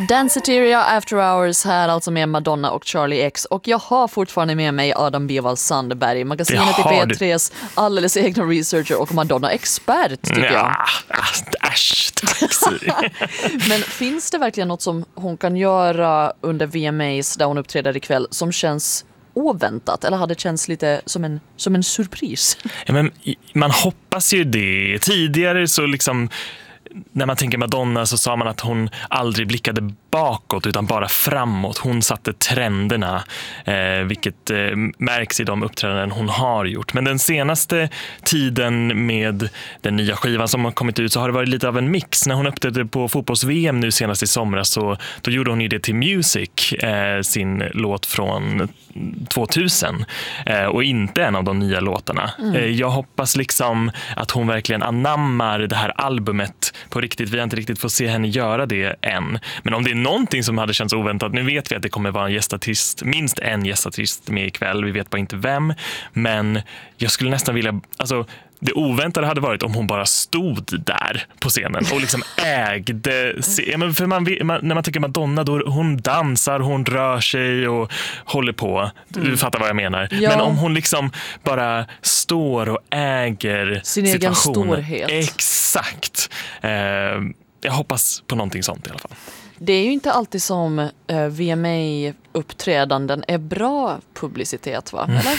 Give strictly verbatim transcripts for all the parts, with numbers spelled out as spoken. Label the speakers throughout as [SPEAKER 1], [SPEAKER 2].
[SPEAKER 1] Danceteria After Hours här, alltså med Madonna och Charlie X. Och jag har fortfarande med mig Adam Bivald Sandberg, magasinet i P tre:s alldeles egna researcher och Madonna-expert, tycker jag.
[SPEAKER 2] Ja, äsch, tack Siri.
[SPEAKER 1] Men finns det verkligen något som hon kan göra under V M As där hon uppträder ikväll som känns oväntat, eller hade det känts lite som en, som en surpris?
[SPEAKER 2] Ja, men man hoppas ju det. Tidigare så liksom, när man tänker Madonna så sa man att hon aldrig blickade bakåt utan bara framåt. Hon satte trenderna, eh, vilket eh, märks i de uppträdanden hon har gjort. Men den senaste tiden med den nya skivan som har kommit ut så har det varit lite av en mix. När hon uppträdde på fotbolls-V M nu senast i somras så då gjorde hon ju det till Music, eh, sin låt från tvåtusen, eh, och inte en av de nya låtarna. Mm. Eh, jag hoppas liksom att hon verkligen anammar det här albumet på riktigt. Vi har inte riktigt fått se henne göra det än. Men om det är någonting som hade känts oväntat, nu vet vi att det kommer vara en gästartist, minst en gästartist med ikväll, vi vet bara inte vem, men jag skulle nästan vilja, alltså det oväntade hade varit om hon bara stod där på scenen och liksom ägde, ja, men för man, man, när man tycker Madonna då hon dansar, hon rör sig och håller på, du mm. fattar vad jag menar. Ja. Men om hon liksom bara står och äger
[SPEAKER 1] sin egen storhet.
[SPEAKER 2] Exakt. Eh, jag hoppas på någonting sånt i alla fall.
[SPEAKER 1] Det är ju inte alltid som uh, V M A-uppträdanden är bra publicitet, va? Eller?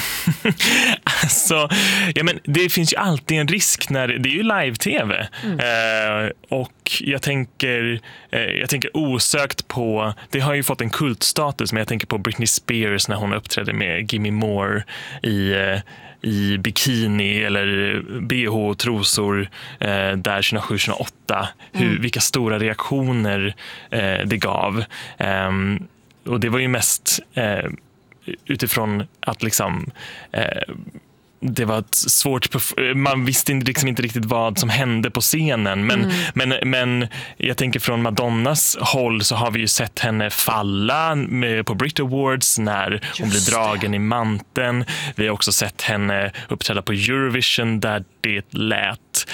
[SPEAKER 2] Alltså, ja, men det finns ju alltid en risk när det är ju live-tv. Mm. Uh, och jag tänker, uh, jag tänker osökt på, det har ju fått en kultstatus, men jag tänker på Britney Spears när hon uppträdde med Gimme More i... Uh, i bikini eller B H-trosor eh, där tjugosju tjugoåtta, hur, mm. vilka stora reaktioner eh, det gav. Um, och det var ju mest eh, utifrån att liksom eh, det var ett svårt, man visste liksom inte riktigt vad som hände på scenen, men, mm. men, men jag tänker från Madonnas håll så har vi ju sett henne falla med, på Brit Awards när Just hon blir dragen det. i manteln. Vi har också sett henne uppträda på Eurovision där det lät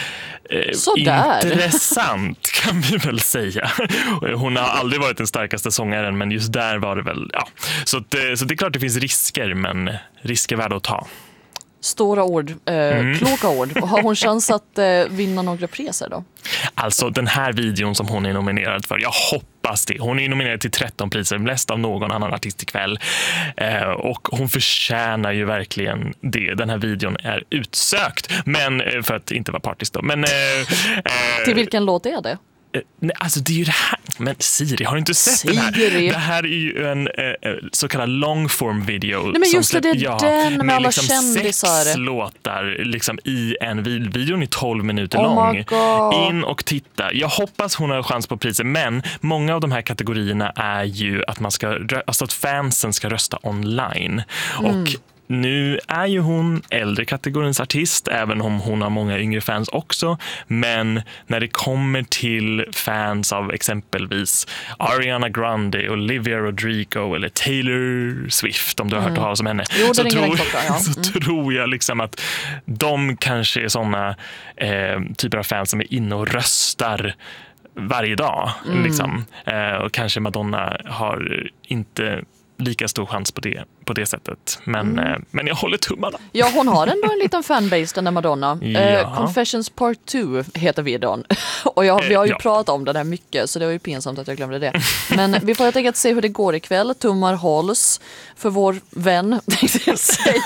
[SPEAKER 2] eh, intressant, kan vi väl säga. Hon har aldrig varit den starkaste sångaren, men just där var det väl, ja. Så, det, så det är klart det finns risker, men risker värda att ta.
[SPEAKER 1] Stora ord, eh, mm. kloka ord. Har hon chans att eh, vinna några priser då?
[SPEAKER 2] Alltså den här videon som hon är nominerad för, jag hoppas det. Hon är nominerad till tretton priser, mest av någon annan artist ikväll. Eh, och hon förtjänar ju verkligen det. Den här videon är utsökt, men eh, för att inte vara partisk då. Men, eh, eh,
[SPEAKER 1] till vilken låt är det?
[SPEAKER 2] Eh, nej, alltså det är ju det här. Men Siri, har du inte sett
[SPEAKER 1] Siri.
[SPEAKER 2] den här? Det här är ju en eh, så kallad longform video.
[SPEAKER 1] Nej, men just
[SPEAKER 2] som
[SPEAKER 1] det, det är
[SPEAKER 2] ja,
[SPEAKER 1] den med, med alla
[SPEAKER 2] liksom
[SPEAKER 1] kändisar.
[SPEAKER 2] sex låtar liksom i en video. Videon är tolv minuter
[SPEAKER 1] oh
[SPEAKER 2] lång.
[SPEAKER 1] God.
[SPEAKER 2] In och titta. Jag hoppas hon har chans på priser, men många av de här kategorierna är ju att man ska, alltså att fansen ska rösta online. Mm. Och nu är ju hon äldre kategorins artist, även om hon har många yngre fans också. Men när det kommer till fans av exempelvis Ariana Grande, Olivia Rodrigo eller Taylor Swift, om du har hört mm. talas om henne,
[SPEAKER 1] jo,
[SPEAKER 2] så, tror,
[SPEAKER 1] klocka, ja.
[SPEAKER 2] så mm. tror jag liksom att de kanske är såna eh, typer av fans som är inne och röstar varje dag. Mm. Liksom. Eh, och kanske Madonna har inte lika stor chans på det, på det sättet. Men, mm. eh, men jag håller tummarna. Ja,
[SPEAKER 1] hon har ändå en liten fanbase, den där Madonna.
[SPEAKER 2] Ja.
[SPEAKER 1] Eh, Confessions Part två heter videon. Och jag, vi har ju
[SPEAKER 2] eh, ja.
[SPEAKER 1] pratat om det där mycket, så det var ju pinsamt att jag glömde det. Men vi får helt enkelt se hur det går ikväll. Tummar hålls för vår vän, tänkte jag säga.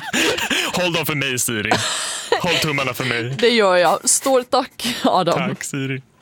[SPEAKER 2] Håll dem för mig, Siri. Håll tummarna för mig.
[SPEAKER 1] Det gör jag. Stort tack, Adam.
[SPEAKER 2] Tack, Siri.